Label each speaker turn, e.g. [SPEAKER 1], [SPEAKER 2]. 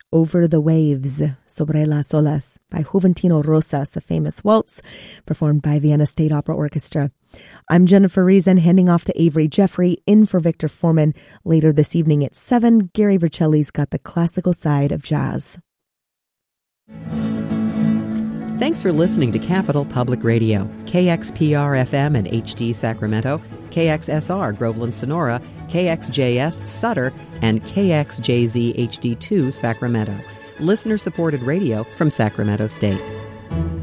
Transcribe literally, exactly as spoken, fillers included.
[SPEAKER 1] Over the Waves, Sobre las Olas, by Juventino Rosas, a famous waltz performed by Vienna State Opera Orchestra. I'm Jennifer Reason, handing off to Avery Jeffrey, in for Victor Foreman. Later this evening at seven, Gary Vercelli's got the classical side of jazz.
[SPEAKER 2] Thanks for listening to Capital Public Radio, K X P R F M and H D Sacramento, K X S R Groveland Sonora, K X J S Sutter, and K X J Z H D two Sacramento. Listener-supported radio from Sacramento State.